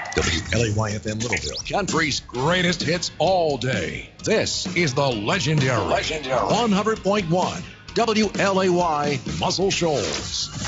WLAY-FM Littleville, country's greatest hits all day. This is the legendary 100.1 WLAY Muscle Shoals.